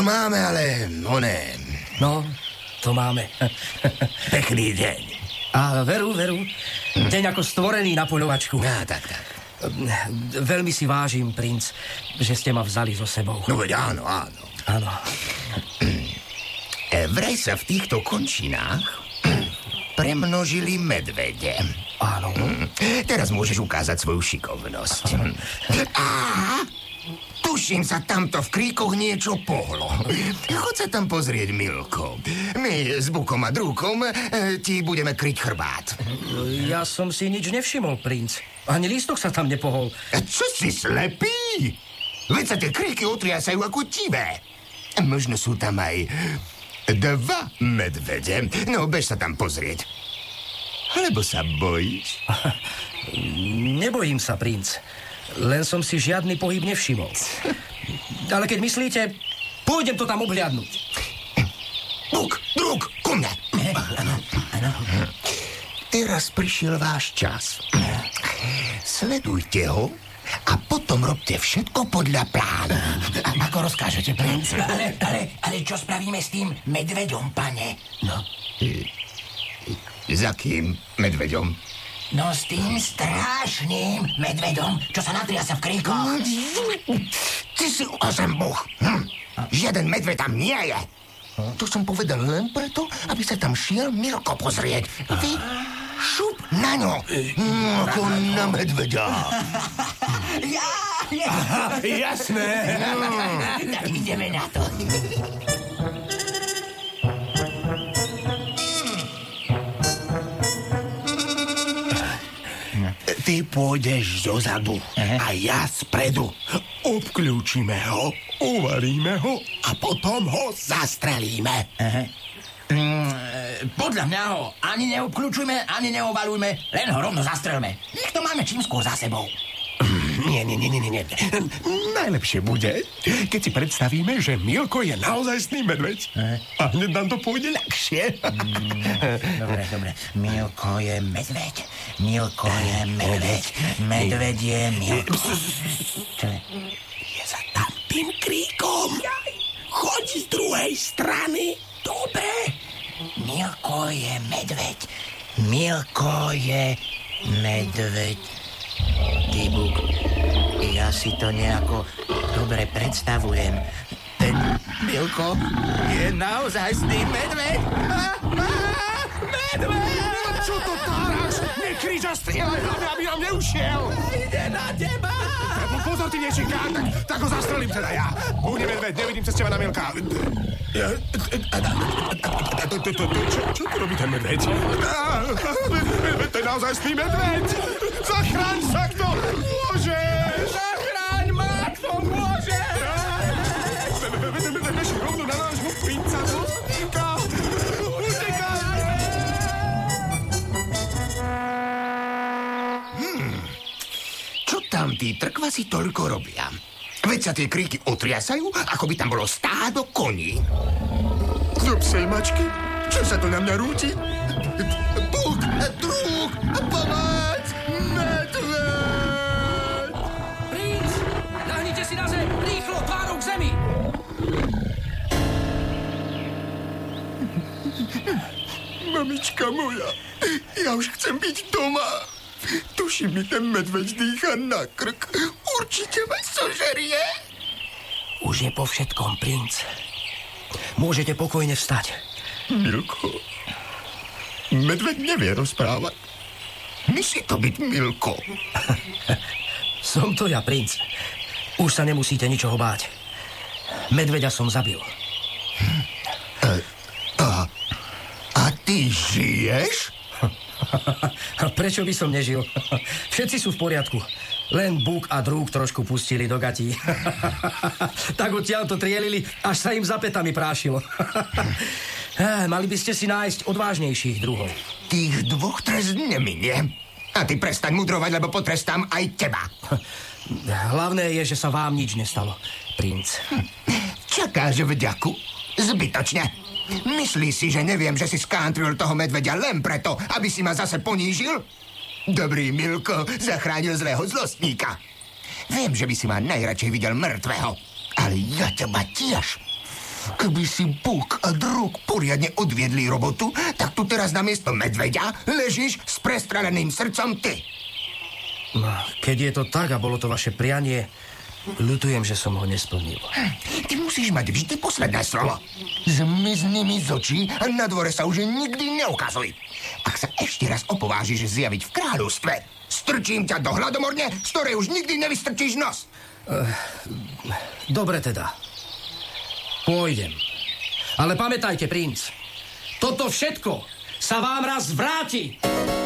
máme, ale oné. No, to máme. Pekný deň. A veru. Deň ako stvorený na poľovačku. Tak. Veľmi si vážim, princ, že ste ma vzali so sebou. No veď áno. Áno. Vraj sa v týchto končinách premnožili medvede. Áno. Teraz môžeš ukázať svoju šikovnosť. Tuším sa tamto v kríkoch niečo pohlo. Choď sa tam pozrieť, Milko. My s Bukom a Drúkom ti budeme kryť chrbát. Ja som si nič nevšimol, princ. Ani lístok sa tam nepohol. Čo si slepý? Veď sa tie kríky otriasajú ako tivé. Možno sú tam aj 2 medvede. No, bež sa tam pozrieť. Alebo sa bojíš? Nebojím sa, princ. Len som si žiadny pohyb nevšimol. Ale keď myslíte, pôjdem to tam obhliadnúť. Buk, Drúk, ku mne. Áno. Teraz prišiel váš čas. Sledujte ho a potom robte všetko podľa plánu. Ako rozkážete, princ? Ale čo spravíme s tým medveďom, pane? No. Za kým medveďom? No s tým strašným medveďom, čo sa natriasa v kríkoch. Ty si ozembuch. Žiaden medveď tam nie je. To som povedal len preto, aby sa tam šiel Milko pozrieť. Vy šup na ňo. Ako na medveďa. Jasné. Tak ideme na to. Ty pôjdeš zozadu a ja spredu. Obklúčime ho, uvaríme ho a potom ho zastrelíme. Podľa mňa ho ani neobklúčujme, ani neovalujme, len ho rovno zastrelme. Nech to máme čím skôr za sebou. Nie. Najlepšie bude, keď si predstavíme, že Milko je naozajstný medveď. A hneď nám to pôjde ľahšie. Dobre. Milko je medveď. Medveď je Milko. Čo je? Je za tam tým kríkom. Choď z druhej strany. Dobre. Milko je medveď. Ty, Buk, ja si to nejako dobre predstavujem. Ten Milko je naozajstný medveď. Medveď! Čo to táraš? Nekrič a strieľaj hlavne, aby nám neušiel. Ide na teba. Pozor, ty nečíka. Tak ho zastrelím teda ja. Búni medveď, nevidím cez teba na Milka. Čo tu robí ten medveď? To je naozajstný medveď. Zachráň sa, kto môžeš. Zachráň ma, kto môžeš. Bež rovno na nášho princa. Utekaj. Čo tam tí trkvasi toľko robia? Veď sa tie kríky otriasajú, ako by tam bolo stádo koní. Do psej mačky? Čo sa to na mňa rúti? Buk, Drúk, pomoc! Medveď! Princ, nahnite si na zem, rýchlo, tvárou k zemi! Mamička moja, ja už chcem byť doma. Tuším, mi ten medveď dýcha na krk. Určite ma zožerie. Už je po všetkom, princ. Môžete pokojne vstať. Milko, medveď nevie rozprávať. Musí to byť Milko. Som to ja, princ. Už sa nemusíte ničoho báť. Medveďa som zabil. A ty žiješ? A prečo by som nežil? Všetci sú v poriadku. Len Buk a Drúk trošku pustili do gatí. Tak odtiaľ to trielili, až sa im za pätami prášilo. Mali by ste si nájsť odvážnejších druhov. Tých 2 trest neminie. A ty prestaň mudrovať, lebo potrestám aj teba. Hlavné je, že sa vám nič nestalo, princ. Čakáš vďaku? Zbytočne. Myslíš si, že neviem, že si skantril toho medveďa len preto, aby si ma zase ponížil? Dobrý Milko zachránil zlého zlostníka. Viem, že by si ma najradšej videl mŕtvého, ale ja teba tiež. Keby si Buk a Druk poriadne odviedli robotu, tak tu teraz namiesto medveďa ležíš s prestreleným srdcom ty. No, keď je to tak a bolo to vaše prianie, ľutujem, že som ho nesplnil. Ty musíš mať vždy posledné slovo. Zmizni mi z očí a na dvore sa už nikdy neukazuj. Ak sa ešte raz opovážiš zjaviť v kráľovstve, strčím ťa do hladomorne, z ktorej už nikdy nevystrčíš nos. Dobre teda. Pôjdem. Ale pamätajte, princ, toto všetko sa vám raz vráti.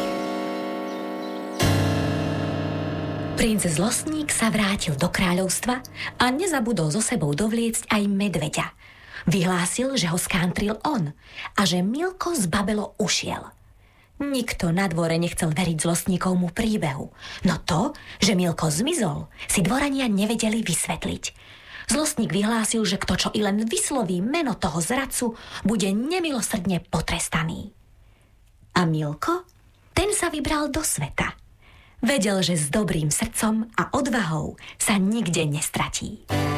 Princ Zlostník sa vrátil do kráľovstva a nezabudol so sebou dovliecť aj medveďa. Vyhlásil, že ho skántril on a že Milko z Babelo ušiel. Nikto na dvore nechcel veriť Zlostníkovmu príbehu, no to, že Milko zmizol, si dvorania nevedeli vysvetliť. Zlostník vyhlásil, že kto čo i len vysloví meno toho zradcu, bude nemilosrdne potrestaný. A Milko, ten sa vybral do sveta. Vedel, že s dobrým srdcom a odvahou sa nikde nestratí.